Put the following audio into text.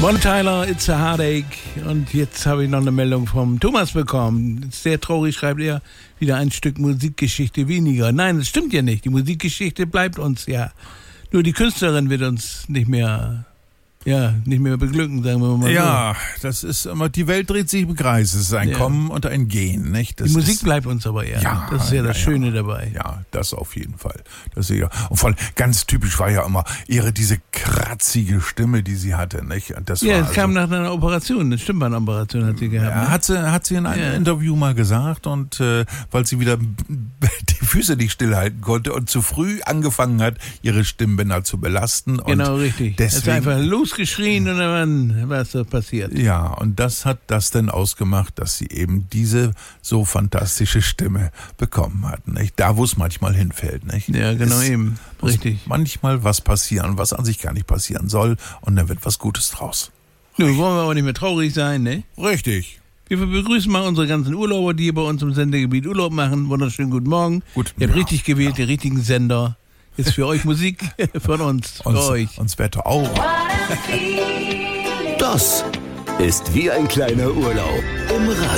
Bonnie Tyler, It's a Heartache. Und jetzt habe ich noch eine Meldung vom Thomas bekommen. Sehr traurig, schreibt er, wieder ein Stück Musikgeschichte weniger. Nein, das stimmt ja nicht. Die Musikgeschichte bleibt uns ja. Nur die Künstlerin wird uns nicht mehr beglücken, sagen wir mal. Ja, das ist immer, die Welt dreht sich im Kreis. Es ist ein Kommen und ein Gehen, nicht? Das die Musik bleibt uns aber eher. Ja, das ist ja das Schöne dabei. Ja, das auf jeden Fall. Das ist ja. Und vor allem ganz typisch war ja immer diese kratzige Stimme, die sie hatte, nicht? Und das Ja, war es kam nach einer Operation, eine Stimmbandenoperation hat sie gehabt. Ja, hat sie in einem Interview mal gesagt, und weil sie wieder die Füße nicht stillhalten konnte und zu früh angefangen hat, ihre Stimmbänder zu belasten. Genau, und richtig. Deswegen, es ist einfach losgeschrien und dann war es so passiert. Ja, und das hat das denn ausgemacht, dass sie eben diese so fantastische Stimme bekommen hat, nicht? Da, wo es manchmal hinfällt, nicht? Ja, genau, eben. Richtig. Manchmal was passieren, was an sich gar nicht passieren soll, und dann wird was Gutes draus. Nun wollen wir aber nicht mehr traurig sein, ne? Richtig. Wir begrüßen mal unsere ganzen Urlauber, die hier bei uns im Sendegebiet Urlaub machen. Wunderschönen guten Morgen. Ihr habt richtig gewählt, die richtigen Sender. Jetzt für euch Musik von uns, für euch. Uns Wetter auch. Das ist wie ein kleiner Urlaub im Radio.